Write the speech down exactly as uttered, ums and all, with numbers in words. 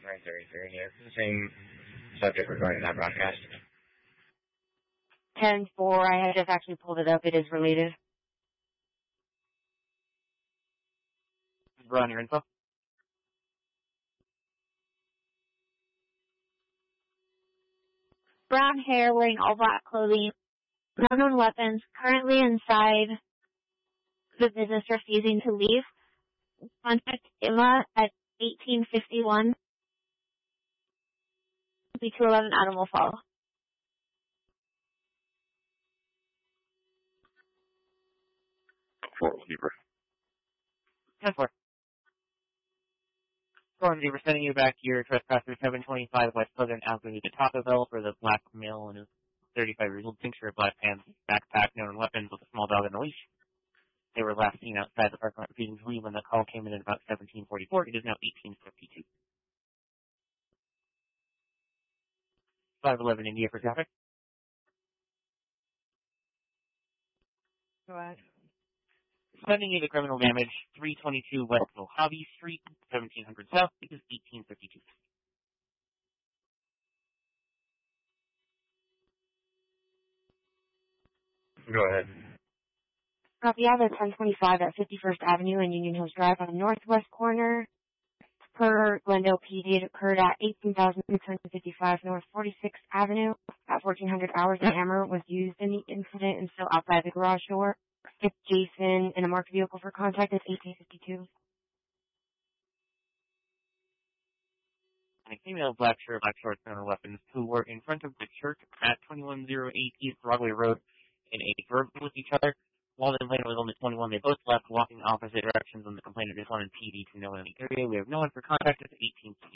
nine thirty-three here. The same subject regarding that broadcast. ten four, I had just actually pulled it up. It is related. Run your info. Brown hair, wearing all black clothing, unknown weapons, currently inside the business, refusing to leave. Contact Emma at eighteen fifty-one. B two eleven Adam will follow. Four, Zebra. ten four. Storm Zebra sending you back to your trespasser seven twenty-five West Pleasant Avenue to Taco Bell for the black male and his thirty-five years old, pink shirt, black pants, backpack, known weapons with a small dog and a leash. They were last seen outside the parking lot refusing to leave when the call came in at about seventeen forty-four. It is now eighteen fifty-two. five eleven India for traffic. Go ahead. Sending you the criminal damage, three twenty-two West Mojave Street, seventeen hundred South. It is eighteen fifty-two. Go ahead. Copy, yeah, the ten twenty-five at fifty-first Avenue and Union Hills Drive on the northwest corner. Per Glendale P D, it occurred at eighteen thousand six hundred fifty-five North forty-sixth Avenue. At fourteen hundred hours, the hammer was used in the incident and still outside the garage door. It's Jason in a marked vehicle for contact at eighteen fifty-two. And a female black shirt, black shorts, and weapons who were in front of the church at twenty-one oh eight East Broadway Road in a verbal with each other. While the complainant was only twenty-one, they both left walking opposite directions when the complainant is on in P D to no one in the area. We have no one for contact at eighteen fifty-two.